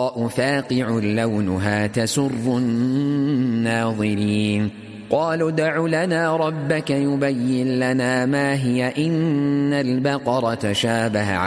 بيضاء فاقع لونها تسر الناظرين قالوا ادع لنا ربك يبين لنا ما هي إن البقرة تشابه